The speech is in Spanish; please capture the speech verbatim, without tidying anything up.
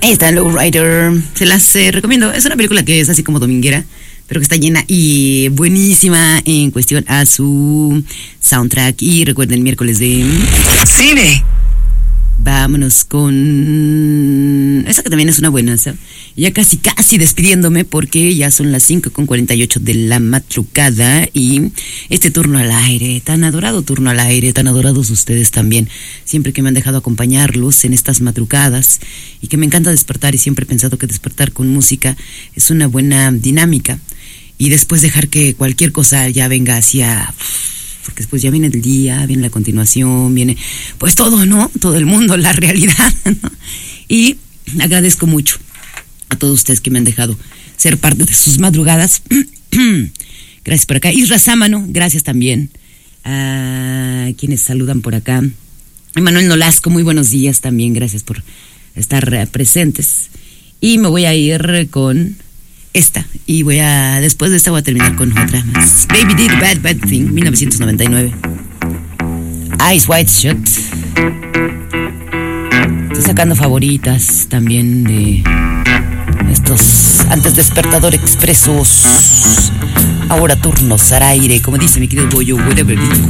Ahí está Lowrider. Se las eh, recomiendo. Es una película que es así como dominguera, pero que está llena y buenísima en cuestión a su soundtrack. Y recuerden, miércoles de cine. Vámonos con esa que también es una buena, ¿sabes? Ya casi, casi despidiéndome porque ya son las cinco con cuarenta y ocho de la madrugada y este turno al aire, tan adorado turno al aire, tan adorados ustedes también, siempre que me han dejado acompañarlos en estas madrugadas y que me encanta despertar y siempre he pensado que despertar con música es una buena dinámica y después dejar que cualquier cosa ya venga hacia... porque después ya viene el día, viene la continuación, viene pues todo, ¿no? Todo el mundo, la realidad, ¿no? Y agradezco mucho a todos ustedes que me han dejado ser parte de sus madrugadas. Gracias por acá. Isra Sámano, gracias también. A quienes saludan por acá. Emanuel Nolasco, muy buenos días también, gracias por estar presentes. Y me voy a ir con... esta, y voy a, después de esta voy a terminar con otra más. Baby Did a Bad Bad Thing, mil novecientos noventa y nueve. Eyes Wide Shut. Estoy sacando favoritas también de estos antes despertador expresos. Ahora turnos al aire, como dice mi querido Bollo, whatever.